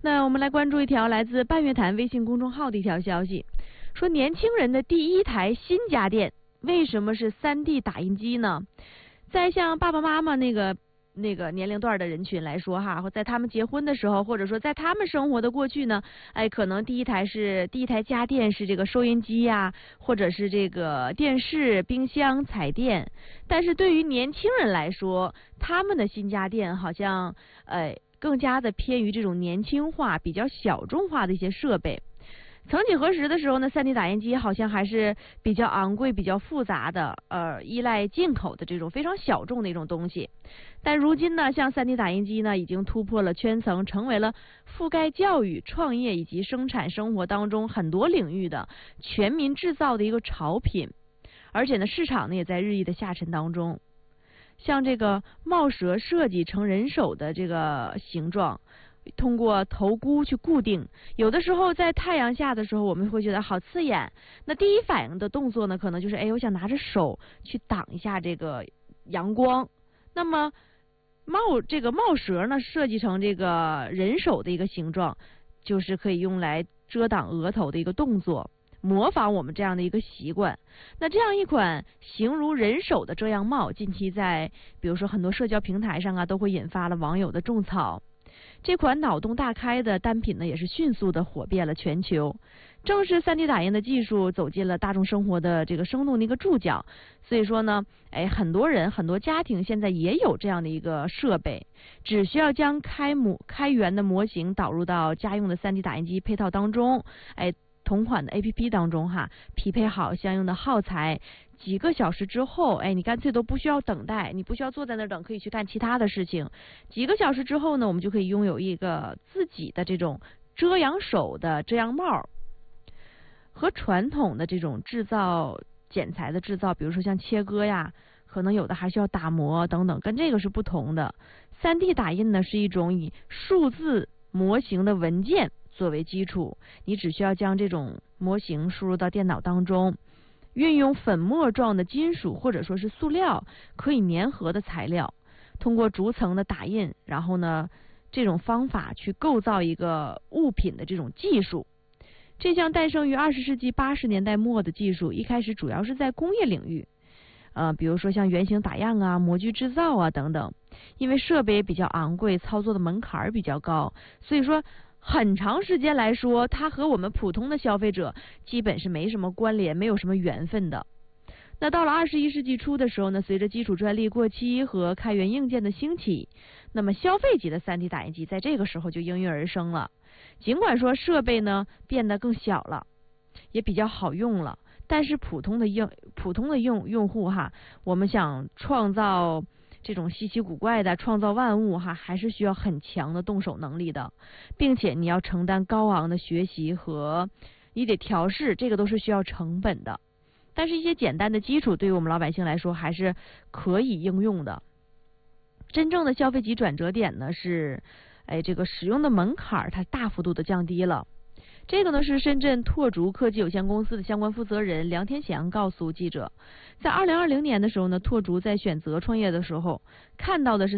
那我们来关注一条来自半月谈微信公众号的一条消息，说年轻人的第一台新家电为什么是 3D 打印机呢？在像爸爸妈妈那个年龄段的人群来说哈，或在他们结婚的时候，或者说在他们生活的过去呢，可能第一台家电是这个收音机呀，或者是这个电视、冰箱、彩电。但是对于年轻人来说，他们的新家电好像更加的偏于这种年轻化、比较小众化的一些设备。曾几何时的时候呢，3D 打印机好像还是比较昂贵、比较复杂的，依赖进口的这种非常小众的一种东西。但如今呢，像 3D 打印机呢，已经突破了圈层，成为了覆盖教育、创业以及生产生活当中很多领域的全民制造的一个潮品。而且呢，市场呢也在日益的下沉当中。像这个帽舌设计成人手的这个形状，通过头箍去固定，有的时候在太阳下的时候我们会觉得好刺眼，那第一反应的动作呢可能就是我想拿着手去挡一下这个阳光。那么这个帽舌呢设计成这个人手的一个形状，就是可以用来遮挡额头的一个动作，模仿我们这样的一个习惯。那这样一款形如人手的遮阳帽，近期在比如说很多社交平台上都会引发了网友的种草。这款脑洞大开的单品呢，也是迅速的火遍了全球。正是 3D 打印的技术走进了大众生活的这个生动的一个注脚，所以说呢，很多人很多家庭现在也有这样的一个设备，只需要将开源的模型导入到家用的 3D 打印机配套当中，同款的 APP 当中匹配好相应的耗材，几个小时之后，你干脆都不需要等待，你不需要坐在那儿等，可以去干其他的事情。几个小时之后呢，我们就可以拥有一个自己的这种遮阳手的遮阳帽。和传统的这种剪裁的制造，比如说像切割呀，可能有的还需要打磨等等，跟这个是不同的。3D 打印呢是一种以数字模型的文件作为基础，你只需要将这种模型输入到电脑当中，运用粉末状的金属或者说是塑料可以粘合的材料，通过逐层的打印，然后呢这种方法去构造一个物品的这种技术。这项诞生于20世纪80年代末的技术，一开始主要是在工业领域，比如说像原型打样啊、模具制造啊等等。因为设备比较昂贵，操作的门槛比较高，所以说很长时间来说，它和我们普通的消费者基本是没什么关联，没有什么缘分的。那到了21世纪初的时候呢，随着基础专利过期和开源硬件的兴起，那么消费级的 3D 打印机在这个时候就应运而生了。尽管说设备呢变得更小了，也比较好用了，但是普通的用户我们想创造这种稀奇古怪的创造万物还是需要很强的动手能力的，并且你要承担高昂的学习和你得调试，这个都是需要成本的。但是一些简单的基础对于我们老百姓来说还是可以应用的。真正的消费级转折点呢是这个使用的门槛它大幅度的降低了。这个呢是深圳拓逐科技有限公司的相关负责人梁天祥告诉记者，在2020年的时候呢，拓逐在选择创业的时候看到的是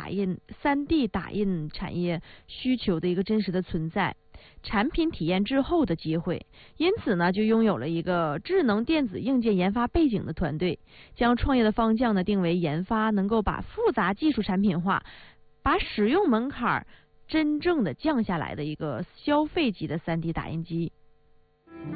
3D 打印产业需求的一个真实的存在，产品体验滞后的机会，因此呢就拥有了一个智能电子硬件研发背景的团队，将创业的方向呢定为研发能够把复杂技术产品化，把使用门槛真正的降下来的一个消费级的 3D 打印机。